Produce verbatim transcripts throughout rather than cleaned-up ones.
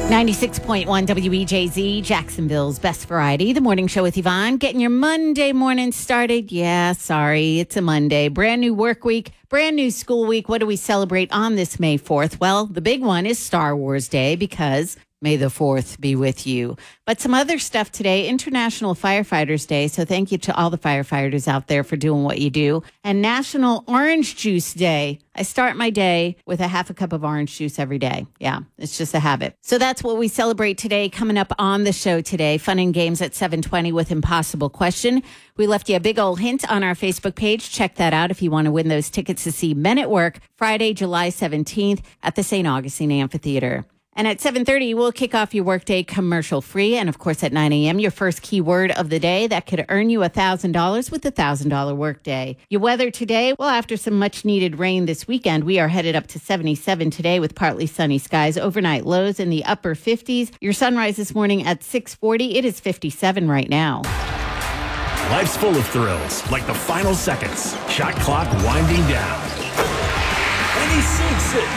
ninety-six point one W E J Z, Jacksonville's best variety. The morning show with Yvonne. Getting your Monday morning started. Yeah, sorry, it's a Monday. Brand new work week, brand new school week. What do we celebrate on this May fourth? Well, the big one is Star Wars Day because May the fourth be with you. But some other stuff today, International Firefighters Day. So thank you to all the firefighters out there for doing what you do. And National Orange Juice Day. I start my day with a half a cup of orange juice every day. Yeah, it's just a habit. So that's what we celebrate today. Coming up on the show today, fun and games at seven twenty with Impossible Question. We left you a big old hint on our Facebook page. Check that out if you want to win those tickets to see Men at Work Friday, July seventeenth at the Saint Augustine Amphitheater. And at seven thirty, we'll kick off your workday commercial free. And of course, at nine a.m., your first keyword of the day that could earn you one thousand dollars with the one thousand dollars workday. Your weather today, well, after some much needed rain this weekend, we are headed up to seventy-seven today with partly sunny skies. Overnight lows in the upper fifties. Your sunrise this morning at six forty. It is fifty-seven right now. Life's full of thrills, like the final seconds. Shot clock winding down. And he sinks it.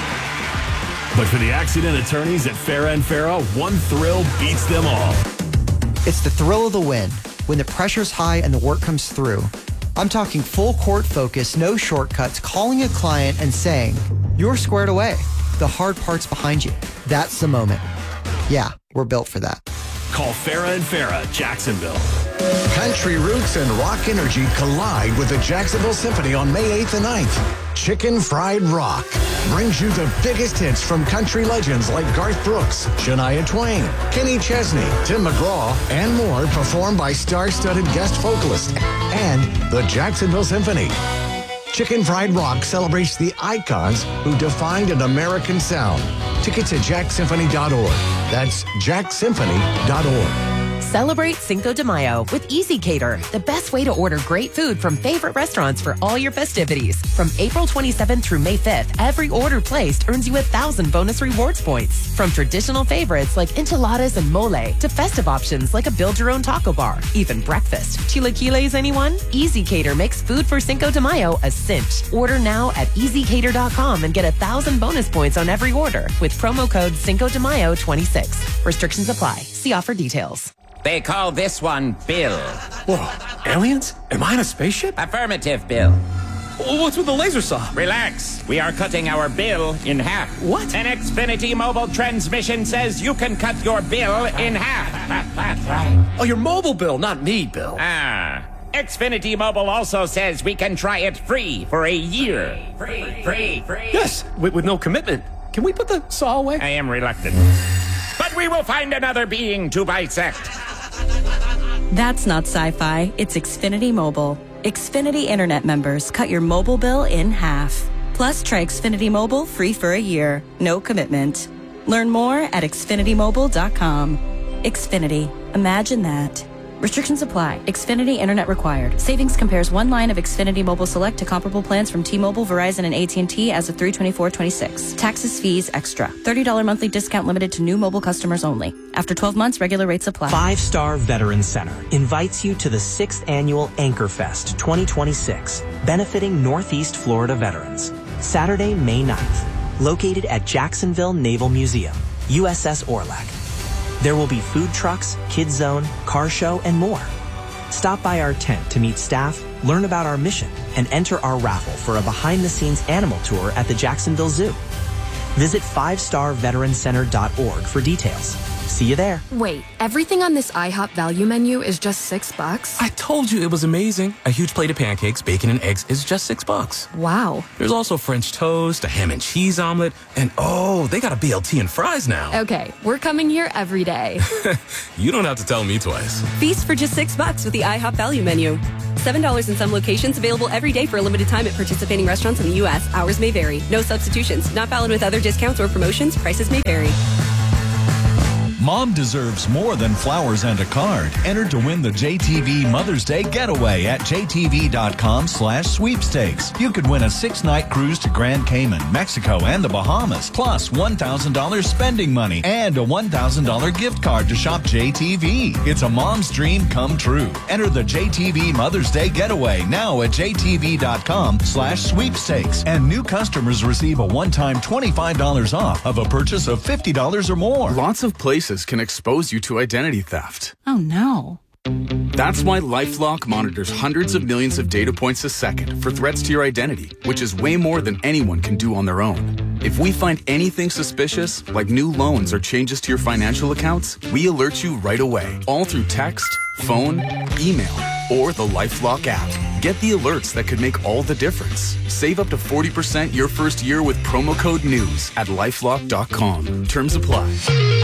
But for the accident attorneys at Farah and Farah, one thrill beats them all. It's the thrill of the win, when the pressure's high and the work comes through. I'm talking full court focus, no shortcuts, calling a client and saying, you're squared away. The hard part's behind you. That's the moment. Yeah, we're built for that. Call Farah and Farah, Jacksonville. Country roots and rock energy collide with the Jacksonville Symphony on May eighth and ninth. Chicken Fried Rock brings you the biggest hits from country legends like Garth Brooks, Shania Twain, Kenny Chesney, Tim McGraw, and more, performed by star-studded guest vocalists and the Jacksonville Symphony. Chicken Fried Rock celebrates the icons who defined an American sound. Tickets at jack symphony dot org. That's jack symphony dot org. Celebrate Cinco de Mayo with Easy Cater, the best way to order great food from favorite restaurants for all your festivities. From April twenty-seventh through May fifth, every order placed earns you a thousand bonus rewards points. From traditional favorites like enchiladas and mole to festive options like a build-your-own taco bar, even breakfast. Chilaquiles, anyone? Easy Cater makes food for Cinco de Mayo a cinch. Order now at easy cater dot com and get a thousand bonus points on every order with promo code Cinco de Mayo twenty-six. Restrictions apply. See offer details. They call this one Bill. Whoa, aliens? Am I in a spaceship? Affirmative, Bill. What's with the laser saw? Relax. We are cutting our bill in half. What? An Xfinity mobile transmission says you can cut your bill in half. Oh, your mobile bill, not me, Bill. Ah. Xfinity Mobile also says we can try it free for a year. Free, free, free. Yes, with, with no commitment. Can we put the saw away? I am reluctant. But we will find another being to bisect. That's not sci-fi. It's Xfinity Mobile. Xfinity Internet members cut your mobile bill in half. Plus, try Xfinity Mobile free for a year. No commitment. Learn more at xfinity mobile dot com. Xfinity. Imagine that. Restrictions apply. Xfinity Internet required. Savings compares one line of Xfinity Mobile Select to comparable plans from T-Mobile, Verizon, and A T and T as of three twenty-four twenty-six. Taxes, fees, extra. thirty dollars monthly discount limited to new mobile customers only. After twelve months, regular rates apply. Five Star Veterans Center invites you to the sixth Annual Anchor Fest twenty twenty-six, benefiting Northeast Florida veterans. Saturday, May ninth. Located at Jacksonville Naval Museum, U S S Orlac. There will be food trucks, kids zone, car show, and more. Stop by our tent to meet staff, learn about our mission, and enter our raffle for a behind-the-scenes animal tour at the Jacksonville Zoo. Visit five star veteran center dot org for details. See you there. Wait, everything on this IHOP value menu is just six bucks? I told you it was amazing. A huge plate of pancakes, bacon, and eggs is just six bucks. Wow. There's also French toast, a ham and cheese omelet, and oh, they got a B L T and fries now. Okay, we're coming here every day. You don't have to tell me twice. Feast for just six bucks with the IHOP value menu. seven dollars in some locations, available every day for a limited time at participating restaurants in the U S. Hours may vary. No substitutions. Not valid with other discounts or promotions. Prices may vary. Mom deserves more than flowers and a card. Enter to win the J T V Mother's Day Getaway at J T V dot com slash sweepstakes. You could win a six-night cruise to Grand Cayman, Mexico, and the Bahamas, plus one thousand dollars spending money and a one thousand dollars gift card to shop J T V. It's a mom's dream come true. Enter the J T V Mother's Day Getaway now at J T V dot com slash sweepstakes. And new customers receive a one-time twenty-five dollars off of a purchase of fifty dollars or more. Lots of places can expose you to identity theft. Oh, no. That's why LifeLock monitors hundreds of millions of data points a second for threats to your identity, which is way more than anyone can do on their own. If we find anything suspicious, like new loans or changes to your financial accounts, we alert you right away, all through text, phone, email, or the LifeLock app. Get the alerts that could make all the difference. Save up to forty percent your first year with promo code NEWS at lifelock dot com. Terms apply.